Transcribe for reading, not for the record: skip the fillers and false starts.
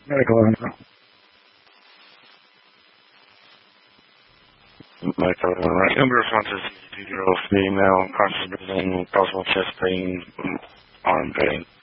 Medical info. Medical, right. Number of responses, 2-year-old female, conscious breathing, possible chest pain, arm pain.